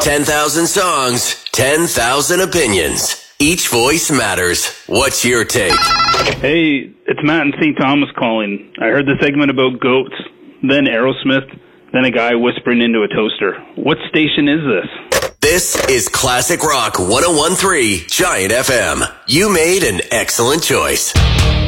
10,000 songs, 10,000 opinions. Each voice matters. What's your take? Hey, it's Matt in St. Thomas calling. I heard the segment about goats, then Aerosmith, then a guy whispering into a toaster. What station is this? This is Classic Rock 101.3 Giant FM. You made an excellent choice.